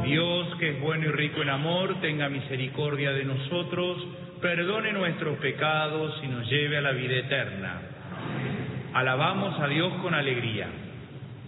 Dios, que es bueno y rico en amor, tenga misericordia de nosotros, perdone nuestros pecados y nos lleve a la vida eterna. Alabamos a Dios con alegría.